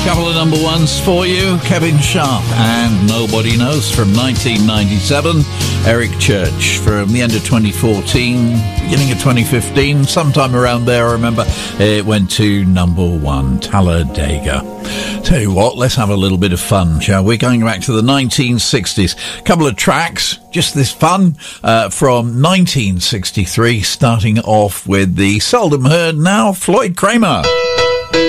Couple of number ones for you. Kevin Sharp and Nobody Knows from 1997. Eric Church from the end of 2014, beginning of 2015, sometime around there, I remember, it went to number one, Talladega. Tell you what, let's have a little bit of fun, shall we? Going back to the 1960s. Couple of tracks, just this fun, from 1963, starting off with the seldom heard now, Floyd Cramer.